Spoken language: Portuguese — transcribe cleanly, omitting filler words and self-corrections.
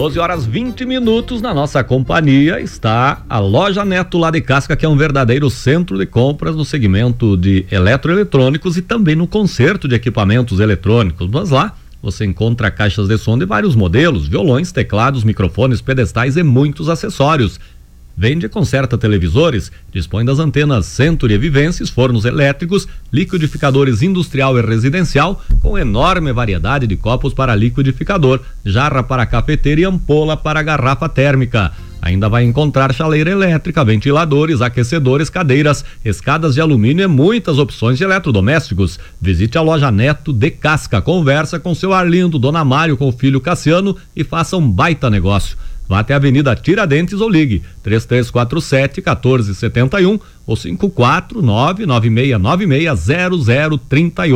12h20 na nossa companhia está a Loja Neto lá de Casca, que é um verdadeiro centro de compras no segmento de eletroeletrônicos e também no conserto de equipamentos eletrônicos. Mas lá você encontra caixas de som de vários modelos, violões, teclados, microfones, pedestais e muitos acessórios. Vende e conserta televisores, dispõe das antenas Century e Vivences, fornos elétricos, liquidificadores industrial e residencial, com enorme variedade de copos para liquidificador, jarra para cafeteira e ampola para garrafa térmica. Ainda vai encontrar chaleira elétrica, ventiladores, aquecedores, cadeiras, escadas de alumínio e muitas opções de eletrodomésticos. Visite a Loja Neto de Casca, conversa com seu Arlindo, Dona Mário com o filho Cassiano e faça um baita negócio. Vá até a Avenida Tiradentes ou ligue 3347-1471 ou 549-9696-0038.